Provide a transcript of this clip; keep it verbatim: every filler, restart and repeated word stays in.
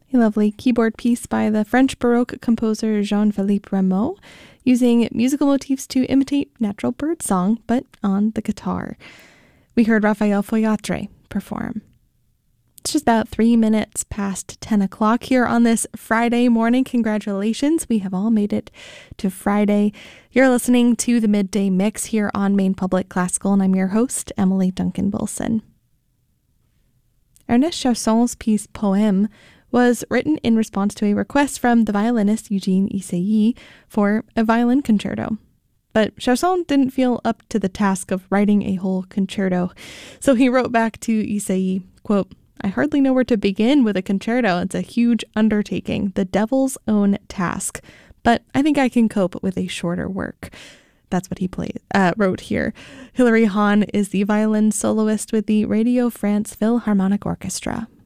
a lovely keyboard piece by the French Baroque composer Jean-Philippe Rameau, using musical motifs to imitate natural bird song, but on the guitar. We heard Raphael Foyatre perform. It's just about three minutes past ten o'clock here on this Friday morning. Congratulations, we have all made it to Friday. You're listening to the Midday Mix here on Maine Public Classical, and I'm your host, Emily Duncan-Wilson. Ernest Chausson's piece Poème was written in response to a request from the violinist Eugene Ysaÿe for a violin concerto. But Chausson didn't feel up to the task of writing a whole concerto, so he wrote back to Ysaÿe, quote, "I hardly know where to begin with a concerto. It's a huge undertaking, the devil's own task, but I think I can cope with a shorter work." That's what he played, uh, wrote here. Hilary Hahn is the violin soloist with the Radio France Philharmonic Orchestra.